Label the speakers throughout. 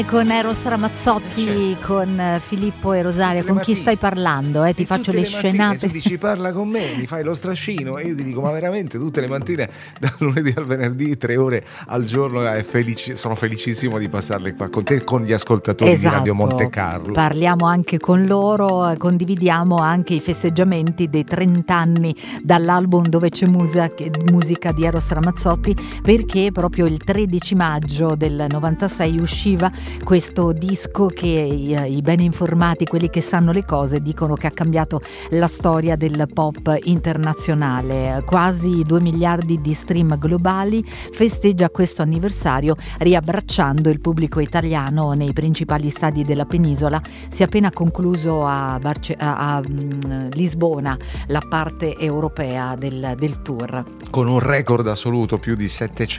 Speaker 1: Con Eros Ramazzotti, con Filippo e Rosaria, con chi stai parlando? Ti faccio le scenate.
Speaker 2: Tu dici parla con me, mi fai lo strascino e io ti dico ma veramente tutte le mattine dal lunedì al venerdì 3 ore al giorno sono felicissimo di passarle qua con te e con gli ascoltatori di Radio Monte Carlo.
Speaker 1: Parliamo anche con loro, condividiamo anche i festeggiamenti dei 30 anni dall'album Dove c'è musica di Eros Ramazzotti, perché proprio il 13 maggio del 96 usciva questo disco che i ben informati, quelli che sanno le cose, dicono che ha cambiato la storia del pop internazionale. Quasi 2 miliardi di stream globali, festeggia questo anniversario riabbracciando il pubblico italiano nei principali stadi della penisola. Si è appena concluso a Lisbona la parte europea del tour.
Speaker 2: Con un record assoluto, più di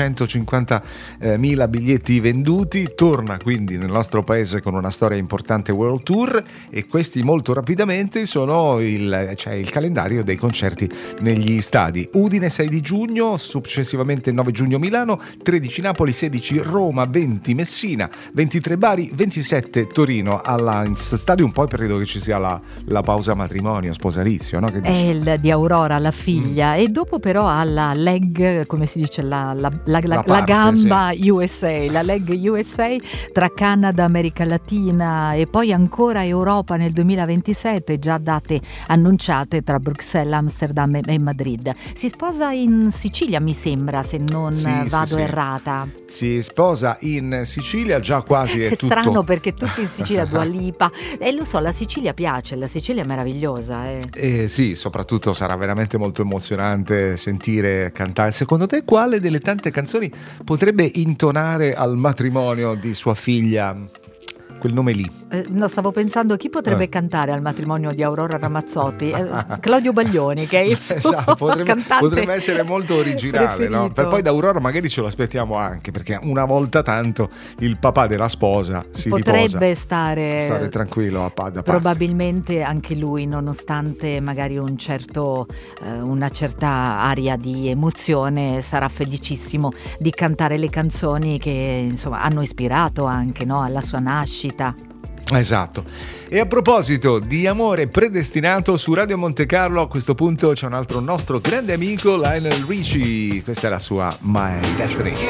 Speaker 2: 750.000 biglietti venduti, torna quindi nel nostro paese con una storia importante World Tour, e questi molto rapidamente sono il calendario dei concerti negli stadi. Udine 6 di giugno, successivamente il 9 giugno Milano, 13 Napoli, 16 Roma, 20 Messina, 23 Bari, 27 Torino all'Allianz Stadium. Poi credo che ci sia la pausa matrimonio, sposalizio, no?
Speaker 1: È il di Aurora, la figlia, e dopo però alla leg, come si dice, la gamba, sì. USA, la leg USA tra Canada, America Latina e poi ancora Europa nel 2027, già date annunciate tra Bruxelles, Amsterdam e Madrid. Si sposa in Sicilia, mi sembra, se non vado errata.
Speaker 2: Si sposa in Sicilia, già quasi è tutto.
Speaker 1: Strano perché tutti in Sicilia, Dua Lipa, e lo so, la Sicilia piace, la Sicilia è meravigliosa.
Speaker 2: Sì, soprattutto sarà veramente molto emozionante sentire cantare. Secondo te quale delle tante canzoni potrebbe intonare al matrimonio di sua figlia quel nome lì?
Speaker 1: No, stavo pensando chi potrebbe cantare al matrimonio di Aurora Ramazzotti. Claudio Baglioni, che è il suo
Speaker 2: potrebbe essere molto originale, no? Per poi da Aurora magari ce lo aspettiamo anche, perché una volta tanto il papà della sposa si
Speaker 1: potrebbe stare
Speaker 2: tranquillo da parte.
Speaker 1: Probabilmente anche lui, nonostante magari una certa aria di emozione, sarà felicissimo di cantare le canzoni che insomma hanno ispirato anche, no, alla sua nascita.
Speaker 2: Esatto. E a proposito di amore predestinato, su Radio Monte Carlo a questo punto c'è un altro nostro grande amico, Lionel Richie. Questa è la sua My Destiny.